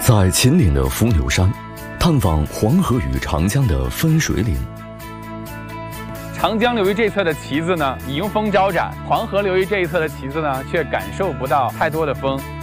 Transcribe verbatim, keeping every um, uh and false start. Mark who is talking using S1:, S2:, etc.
S1: 在秦岭的伏牛山，探访黄河与长江的分水岭。
S2: 长江流域这侧的旗子呢，迎风招展；黄河流域这一侧的旗子呢，却感受不到太多的风。